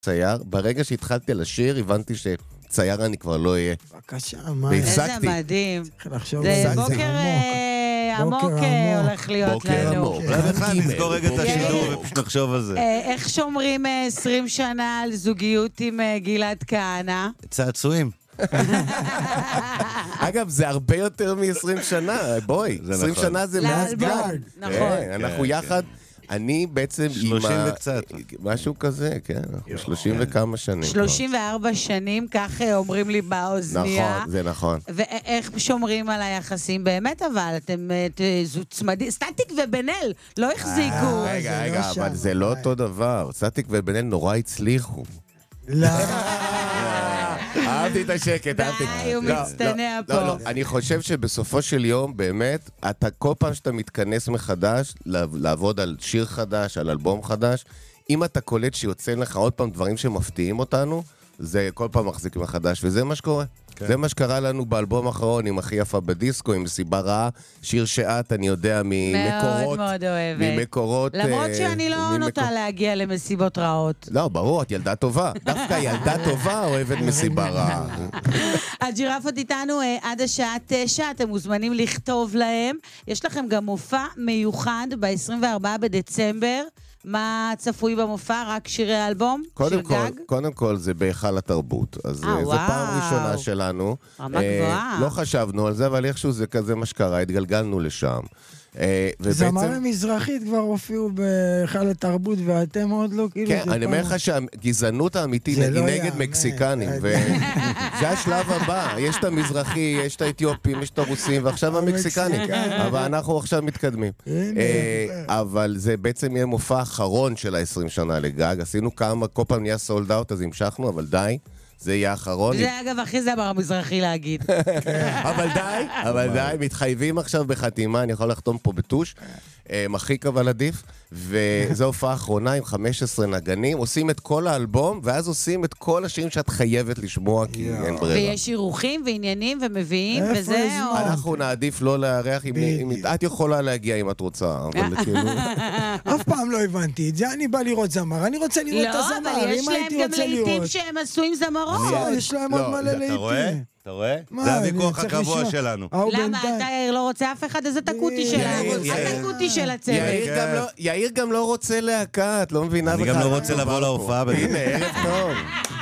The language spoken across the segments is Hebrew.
צייר, ברגע שהתחלתי על השיר, הבנתי שצייר אני כבר לא אהיה. בבקשה, מה? איזה מדהים. זה בוקר עמוק הולך להיות לנו. בוקר עמוק. אולי בכלל נסגור רגע את השידור ופשוט נחשוב על זה. איך שומרים 20 שנה על זוגיות עם גלעד כהנא? צעצועים. אגב, זה הרבה יותר מ-20 שנה, בואי. 20 שנה זה מאז גג. נכון. אנחנו יחד, אני בעצם 30 וקצת. משהו כזה, כן, 30 וכמה שנים. 34 שנים, כך אומרים לי באוזניה. נכון, זה נכון. ואיך שומרים על היחסים? באמת אבל, אתם צמדים, סטטיק ובן אל לא החזיקו. רגע, אבל זה לא אותו דבר. סטטיק ובן אל נורא הצליחו. לא. אהבתי את השקט, אהבתי. די, הוא מצטנע פה. לא, אני חושב שבסופו של יום, באמת, אתה כל פעם שאתה מתכנס מחדש, לעבוד על שיר חדש, על אלבום חדש, אם אתה קולט שיוצא לך עוד פעם דברים שמפתיעים אותנו, זה כל פעם מחזיק מחדש, וזה מה שקורה. זה מה שקרה לנו באלבום האחרון, עם הכי יפה בדיסקו, עם סיבה רעה, שיר שאת, אני יודע, ממקורות. מאוד מאוד אוהבת. ממקורות. למרות שאני לא נוטה להגיע למסיבות רעות. לא, ברור, את ילדה טובה. דווקא ילדה טובה אוהבת מסיבה רעה. הג'ירפות איתנו עד השעה 9, אתם מוזמנים לכתוב להם. יש לכם גם מופע מיוחד ב-24 בדצמבר. מה צפוי במופע? רק שירי האלבום? שיר גג? קודם כל זה בהיכל התרבות. אז זו פעם ראשונה שלנו. רמה גבוהה. לא חשבנו על זה, אבל איכשהו זה כזה מה שקרה, התגלגלנו לשם. זמרי מזרחית כבר הופיעו בהיכל התרבות, ואתם עוד לא כאילו... כן, אני אומר לך שהגזענות האמיתית היא נגד מקסיקנים, וזה השלב הבא. יש את המזרחי, יש את האתיופים, יש את הרוסים, ועכשיו המקסיקנים. אבל אנחנו עכשיו מתקדמים. אבל זה בעצם יהיה מופע אחרון של ה-20 שנה לגג. עשינו כמה, כל פעם נהיה סולד אאוט, אז המשכנו, אבל די. זה יהיה האחרון. זה אגב הכי זמר המזרחי להגיד. אבל די, מתחייבים עכשיו בחתימה, אני יכול לחתום פה בטוש, מחיק אבל עדיף, וזו הופעה האחרונה עם 15 נגנים, עושים את כל האלבום, ואז עושים את כל השירים שאת חייבת לשמוע, כי אין ברירה. ויש אירוחים ועניינים ומביאים, וזה... אנחנו נעדיף לא להריח, את יכולה להגיע אם את רוצה, אבל כאילו... אף פעם לא הבנתי את זה, אני בא לראות זמר, אני רוצה לראות את הזמר, לא, אבל יש להם גם לעיתים שהם עשו עם זמרות. יש להם עוד מלא לעיתים. אתה רואה? זה הוויכוח הקבוע שלנו. למה? אתה יאיר לא רוצה אף אחד? איזה תקותי שלנו. התקותי של הצוות. יאיר גם לא רוצה להקה, את לא מבינה. אני גם לא רוצה לבוא להופעה. הנה, ערב טוב.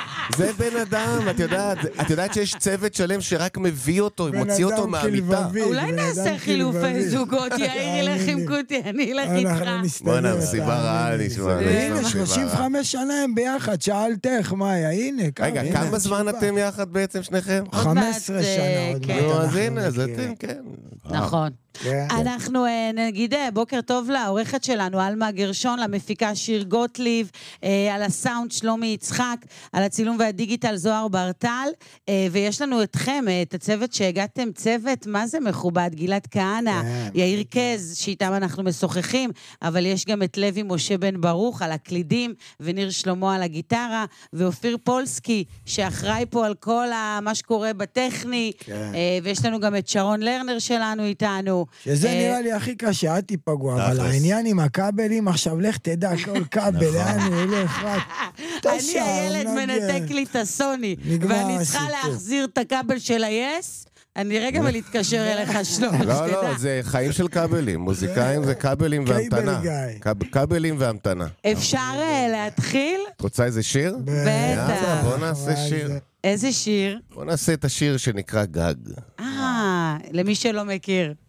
זה בן אדם, את יודעת שיש צוות שלם שרק מביא אותו, מוציא אותו מהמיטה. אולי נעשה חילופי זוגות, יאיר ילך עם קוטי, אני אלך איתך. בוא נמסיבה רעה, נשמע. הנה, 35 שנה הם ביחד, שאלתך, מאיה, הנה. רגע, כמה זמן אתם יחד בעצם שניכם? 15 שנה עוד מעט. אז הנה, אז אתם, כן. נכון. אנחנו נגיד בוקר טוב לעורכת שלנו, אלמה גרשון, למפיקה שיר גוטליב, על הסאונד שלומי יצחק, על הצילום והדיגיטל זוהר ברטל, ויש לנו אתכם, את הצוות שהגעתם, צוות, מה זה מכובד? גלעד כהנא, יאיר קז, שאיתם אנחנו משוחחים, אבל יש גם את לוי משה בן ברוך על הקלידים, וניר שלמה על הגיטרה, ואופיר פולסקי, שאחראי פה על כל מה שקורה בטכני, ויש לנו גם את שרון לרנר שלנו איתנו. שזה נראה לי הכי קשה, אל תיפגעו, אבל העניין עם הכבלים, עכשיו לך תדע, כל כבל, לאן הוא הולך רק. אני הילד מנתק לי את הסוני, ואני צריכה להחזיר את הכבל של היס, אני רגע ולהתקשר אליך שלום. לא, זה חיים של כבלים, מוזיקאים זה כבלים והמתנה. כבלים והמתנה. אפשר להתחיל? את רוצה איזה שיר? בטח. בוא נעשה שיר. איזה שיר? בוא נעשה את השיר שנקרא גג. למי שלא מכיר.